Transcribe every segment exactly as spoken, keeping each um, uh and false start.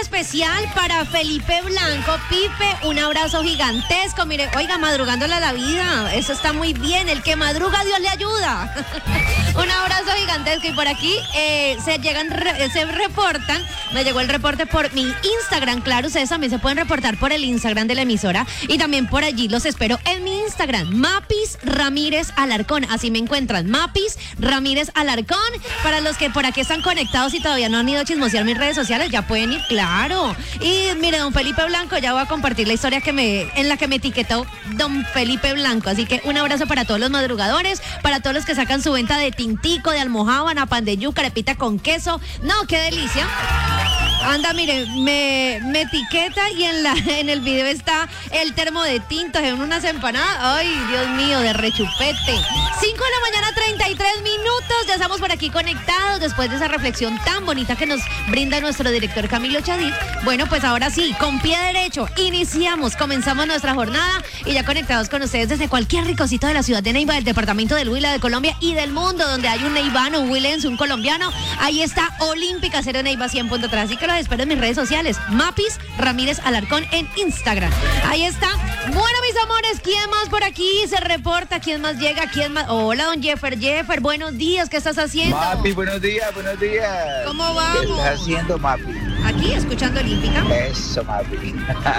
especial para Felipe Blanco. Pipe, un abrazo gigantesco. Mire, oiga, madrugándole a la vida. Eso está muy bien. El que madruga, Dios le ayuda. Un abrazo gigantesco. Y por aquí eh, se llegan, re, se reportan. Me llegó el reporte por mi Instagram. Claro, ustedes también se pueden reportar por el Instagram de la emisora. Y también por allí los espero en mi Instagram. Mapis Ramírez Alarcón. Así me encuentran. Mapis Ramírez Alarcón. Para los que por aquí están conectados y todavía no han ido a chismosear mis redes sociales, ya pueden ir, claro. Y mire, don Felipe Blanco, ya voy a compartir la historia que me, en la que me etiquetó don Felipe Blanco. Así que un abrazo para todos los madrugadores, para todos los que sacan su venta de tintico, de almojábana, pan de yuca, arepita con queso. No, qué delicia. Anda, mire, me, me etiqueta y en la en el video está el termo de tinto, en unas empanadas. Ay, Dios mío, de rechupete. cinco de la mañana, treinta y tres minutos. Ya estamos por aquí conectados después de esa reflexión tan bonita que nos brinda nuestro director Camilo Chadid. Bueno, pues ahora sí, con pie derecho, iniciamos, comenzamos nuestra jornada y ya conectados con ustedes desde cualquier ricocito de la ciudad de Neiva, del departamento del Huila, de Colombia y del mundo, donde hay un neivano, un huilense, un colombiano. Ahí está Olímpica Cero Neiva cien punto tres. Así que los espero en mis redes sociales. Mapis Ramírez Alarcón en Instagram. Ahí está. Bueno, mis amores, ¿quién más por aquí se reporta? ¿Quién más llega? ¿Quién más? Hola, don Jeffer. Jeffer, buenos días. ¿Qué estás haciendo? Mapi, buenos días, buenos días. ¿Cómo vamos? ¿Qué estás haciendo, Mapi? Aquí, escuchando Olímpica. Eso, Mapi.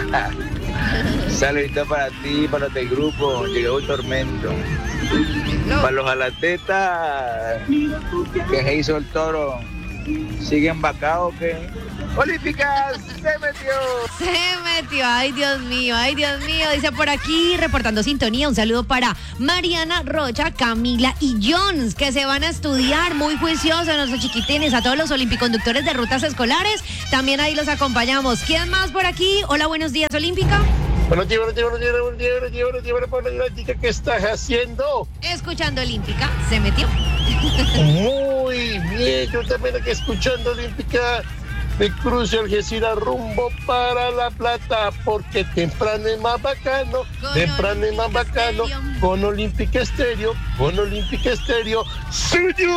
Saludito para ti, para los del grupo. Llegó un tormento. No. Para los alatetas que se hizo el toro. ¿Siguen vacados que Olímpica se metió. Se metió, ay Dios mío, ay Dios mío. Dice por aquí, reportando sintonía, un saludo para Mariana Rocha, Camila y Jones, que se van a estudiar muy juiciosos, nuestros chiquitines, a todos los olimpiconductores de rutas escolares. También ahí los acompañamos. ¿Quién más por aquí? Hola, buenos días, Olímpica. Buenos días, buenos días, buenos días, buenos días, buenos días, buenos días, buenos días, buenos días. ¿Qué estás haciendo? Escuchando Olímpica, se metió. Muy bien, yo también aquí escuchando Olímpica. Me cruzo Algeciras rumbo para La Plata, porque temprano es más bacano, con temprano es más bacano, Estéreo. Con Olímpica Estéreo, con Olímpica Estéreo, ¡suyo!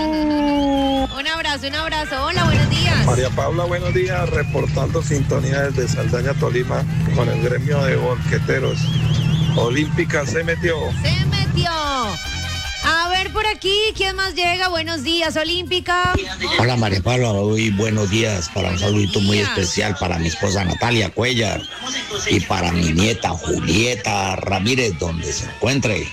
Un abrazo, un abrazo. Hola, buenos días. María Paula, buenos días, reportando sintonía desde Saldaña, Tolima, con el gremio de bolqueteros. Olímpica se metió. Se metió. A ver por aquí, ¿quién más llega? Buenos días, Olímpica. Hola María Paula, hoy buenos días, para un saludito muy especial para mi esposa Natalia Cuellar y para mi nieta Julieta Ramírez, donde se encuentre.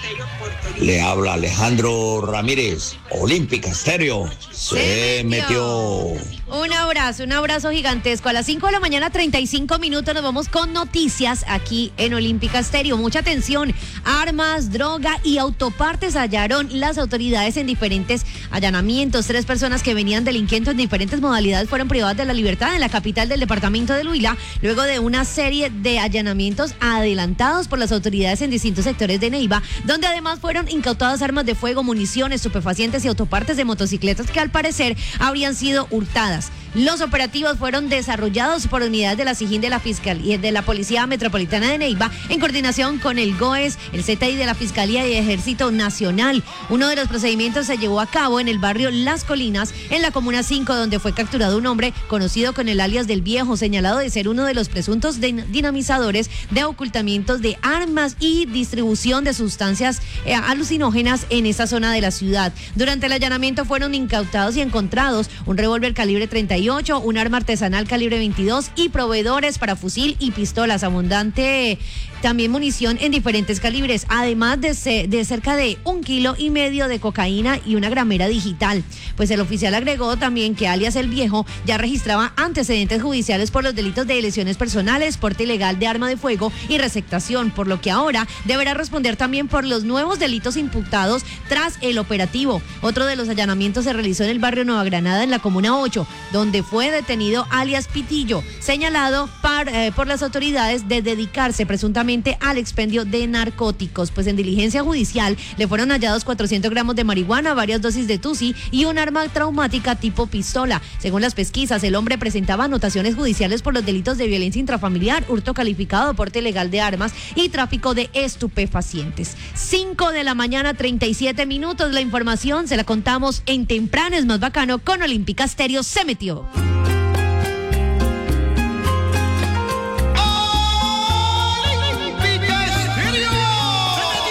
Le habla Alejandro Ramírez, Olímpica Estéreo, se, se metió. Un abrazo, un abrazo gigantesco. A las cinco de la mañana, treinta y cinco minutos, nos vamos con noticias aquí en Olímpica Estéreo. Mucha atención, armas, droga y autopartes hallaron las autoridades en diferentes allanamientos. Tres personas que venían delinquiendo en diferentes modalidades fueron privadas de la libertad en la capital del departamento del Huila, luego de una serie de allanamientos adelantados por las autoridades en distintos sectores de Neiva, donde además fueron incautadas armas de fuego, municiones, estupefacientes y autopartes de motocicletas que al parecer habrían sido hurtadas. Los operativos fueron desarrollados por unidades de la SIJIN de la Fiscalía de la Policía Metropolitana de Neiva en coordinación con el GOES, el Z I de la Fiscalía y Ejército Nacional. Uno de los procedimientos se llevó a cabo en el barrio Las Colinas, en la Comuna cinco, donde fue capturado un hombre conocido con el alias del Viejo, señalado de ser uno de los presuntos dinamizadores de ocultamientos de armas y distribución de sustancias eh, alucinógenas en esta zona de la ciudad. Durante el allanamiento fueron incautados y encontrados un revólver calibre treinta y ocho, un arma artesanal calibre veintidós y proveedores para fusil y pistolas, abundante también munición en diferentes calibres, además de, ce- de cerca de un kilo y medio de cocaína y una gramera digital. Pues el oficial agregó también que alias El Viejo ya registraba antecedentes judiciales por los delitos de lesiones personales, porte ilegal de arma de fuego y receptación, por lo que ahora deberá responder también por los nuevos delitos imputados tras el operativo. Otro de los allanamientos se realizó en el barrio Nueva Granada, en la Comuna ocho, donde fue detenido alias Pitillo, señalado par, eh, por las autoridades de dedicarse presuntamente al expendio de narcóticos. Pues en diligencia judicial le fueron hallados cuatrocientos gramos de marihuana, varias dosis de tusi y un arma traumática tipo pistola. Según las pesquisas, el hombre presentaba anotaciones judiciales por los delitos de violencia intrafamiliar, hurto calificado, porte ilegal de armas y tráfico de estupefacientes. cinco de la mañana, treinta y siete minutos. La información se la contamos en Temprano es más bacano con Olímpica Estéreo. Se metió.